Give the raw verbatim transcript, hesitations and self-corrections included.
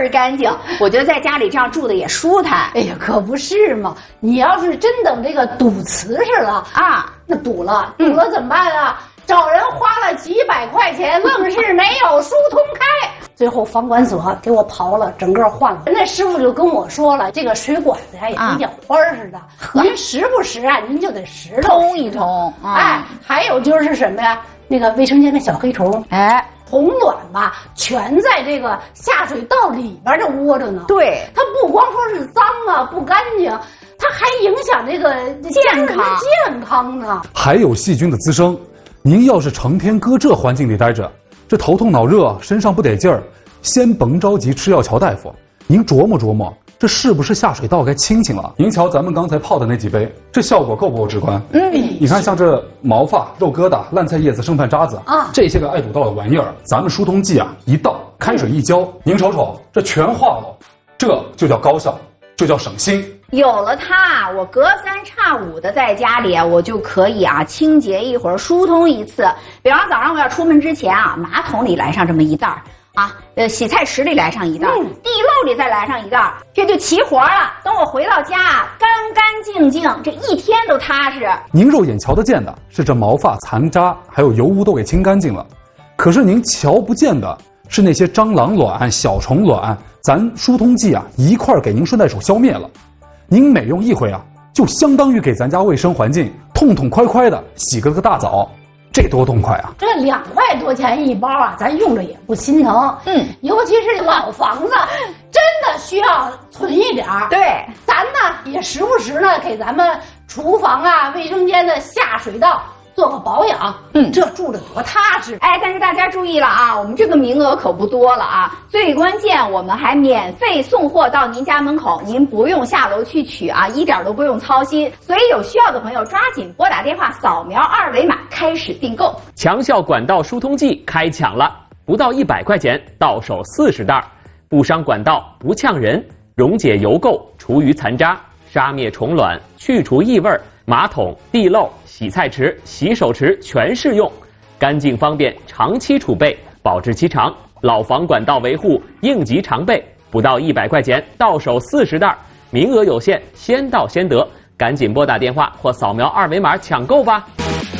儿干净，我觉得在家里这样住的也舒坦。 哎呀，可不是嘛！你要是真等这个堵瓷实了啊，那堵了堵了怎么办啊？嗯、找人花了几百块钱，愣是没有疏通开。最后房管所给我刨了，整个换了。那师傅就跟我说了，这个水管子呀也跟养花似的，啊、您时不时啊，您就得拾通一通。 啊、哎，还有就是什么呀？那个卫生间的小黑虫，哎，虫卵吧，全在这个下水道里边这窝着呢。 对， 它不光说是脏啊，不干净，它还影响这个健康健康呢。 还有细菌的滋生，您要是成天搁这环境里待着，这头痛脑热，身上不得劲儿，先甭着急吃药瞧大夫，您琢磨琢磨。这是不是下水道该清清了？您瞧咱们刚才泡的那几杯，这效果够不够直观？嗯，你看像这毛发、肉疙瘩、烂菜叶子、剩饭渣子啊，这些个爱堵道的玩意儿，咱们疏通剂啊一倒，开水一浇，您瞅瞅，这全化了，这就叫高效，这叫省心。 有了它，我隔三差五的在家里，我就可以啊清洁一会儿，疏通一次。比方早上我要出门之前啊，马桶里来上这么一袋儿。啊，呃，洗菜池里来上一袋，嗯、地漏里再来上一袋，这就齐活了。等我回到家，干干净净，这一天都踏实。 您肉眼瞧得见的是这毛发、残渣还有油污都给清干净了，可是您瞧不见的是那些蟑螂卵、小虫卵，咱疏通剂啊一块儿给您顺带手消灭了。您每用一回啊，就相当于给咱家卫生环境痛痛快快的洗个个大澡。这多痛快啊！ 这两块多钱一包啊，咱用着也不心疼。嗯，尤其是老房子，真的需要存一点儿。 对， 咱呢也时不时呢给咱们厨房啊、卫生间的下水道做个保养。嗯，这住着多踏实。 哎，但是大家注意了啊，我们这个名额可不多了啊。最关键，我们还免费送货到您家门口，您不用下楼去取啊，一点都不用操心。所以有需要的朋友抓紧拨打电话，扫描二维码开始订购。 强效管道疏通剂开抢了，不到一百块钱，到手四十袋，不伤管道，不呛人，溶解油垢，除余残渣，杀灭虫卵，去除异味，马桶、地漏、洗菜池、洗手池全适用，干净方便，长期储备，保质期长。老房管道维护应急常备，不到一百块钱，到手四十袋，名额有限，先到先得，赶紧拨打电话或扫描二维码抢购吧。